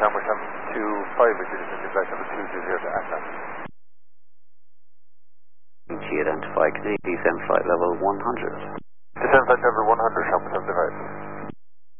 number 725, which is intersection of 220 to ACTA. Identify Canadian descent flight level 100. Descent flight level 100,